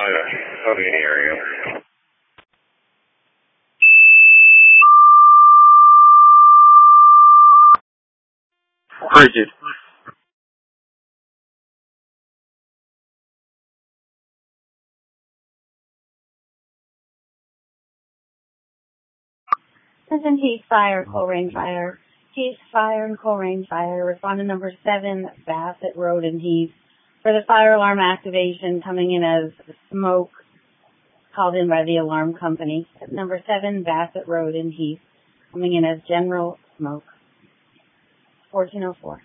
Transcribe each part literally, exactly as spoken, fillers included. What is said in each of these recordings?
Uh, of any area. Frigid. This is Heath Fire, Coleraine Fire. Heath Fire and Coleraine Fire. Respondent number seven, Bassett Road and Heath. For the fire alarm activation, coming in as smoke, called in by the alarm company. Number seven, Bassett Road and Heath. Coming in as general smoke. fourteen oh four.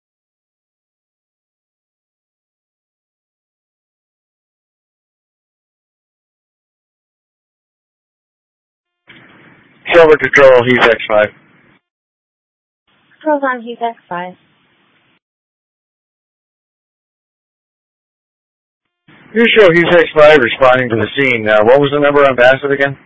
Silver Control, Heath X five. Controls on Heath X five. You show Heath X five responding to the scene. Uh, what was the number on Bassett again?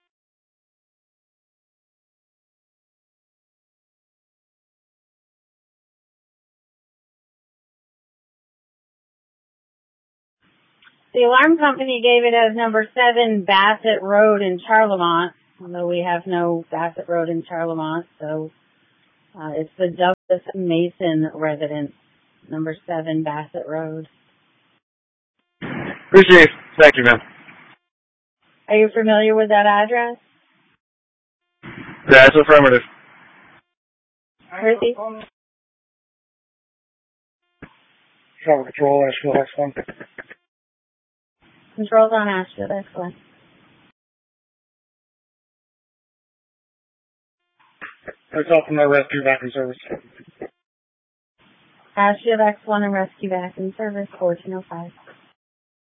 The alarm company gave it as number seven, Bassett Road in Charlemont, although we have no Bassett Road in Charlemont, so uh, it's the Douglas Mason residence, number seven, Bassett Road. Received. Thank you, ma'am. Are you familiar with that address? That's affirmative. Ruthie? Silver Control, Ashfield X one. Controls on Ashfield X one. That's all from the rescue back in service. Ashfield X one and rescue back in service, fourteen oh five.